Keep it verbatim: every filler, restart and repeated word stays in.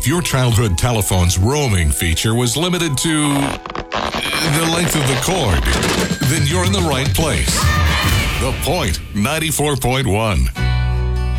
If your childhood telephone's roaming feature was limited to the length of the cord, then you're in the right place. The Point ninety-four point one.